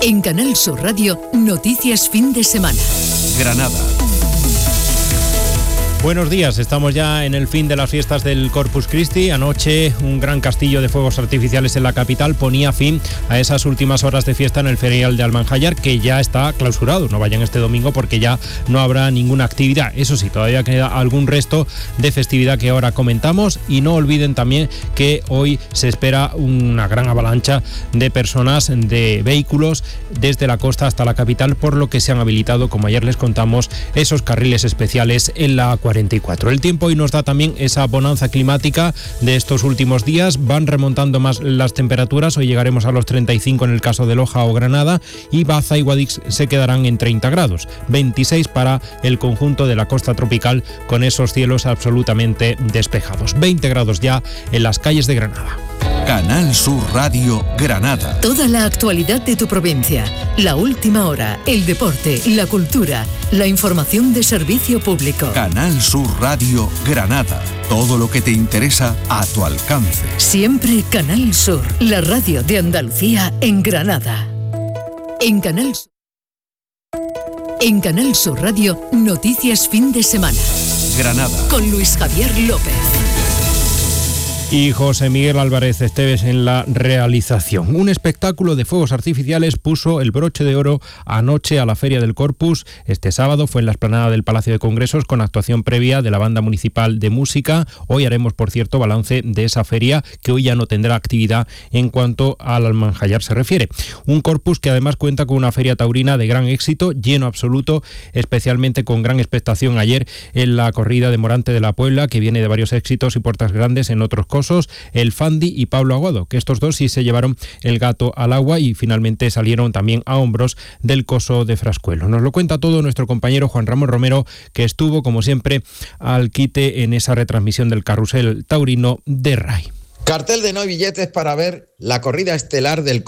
En Canal Sur Radio, noticias fin de semana. Granada. Buenos días, estamos ya en el fin de las fiestas del Corpus Christi. Anoche un gran castillo de fuegos artificiales en la capital ponía fin a esas últimas horas de fiesta en el ferial de Almanjayar, que ya está clausurado. No vayan este domingo porque ya no habrá ninguna actividad. Eso sí, todavía queda algún resto de festividad que ahora comentamos, y no olviden también que hoy se espera una gran avalancha de personas, de vehículos desde la costa hasta la capital, por lo que se han habilitado, como ayer les contamos, esos carriles especiales en la 44. El tiempo hoy nos da también esa bonanza climática de estos últimos días. Van remontando más las temperaturas. Hoy llegaremos a los 35 en el caso de Loja o Granada, y Baza y Guadix se quedarán en 30 grados. 26 para el conjunto de la costa tropical, con esos cielos absolutamente despejados. 20 grados ya en las calles de Granada. Canal Sur Radio Granada. Toda la actualidad de tu provincia, la última hora, el deporte, la cultura, la información de servicio público. Canal Sur Radio Granada. Todo lo que te interesa a tu alcance. Siempre Canal Sur, la radio de Andalucía en Granada. En Canal Sur Radio, noticias fin de semana. Granada. Con Luis Javier López. Y José Miguel Álvarez Esteves en la realización. Un espectáculo de fuegos artificiales puso el broche de oro anoche a la Feria del Corpus. Este sábado fue en la explanada del Palacio de Congresos, con actuación previa de la Banda Municipal de Música. Hoy haremos, por cierto, balance de esa feria, que hoy ya no tendrá actividad en cuanto al Almanjayar se refiere. Un Corpus que además cuenta con una feria taurina de gran éxito, lleno absoluto, especialmente con gran expectación ayer en la corrida de Morante de la Puebla, que viene de varios éxitos y puertas grandes en otros cosos. El Fandi y Pablo Aguado, que estos dos sí se llevaron el gato al agua y finalmente salieron también a hombros del coso de Frascuelo. Nos lo cuenta todo nuestro compañero Juan Ramón Romero, que estuvo, como siempre, al quite en esa retransmisión del carrusel taurino de RAI. Cartel de no hay billetes para ver la corrida estelar del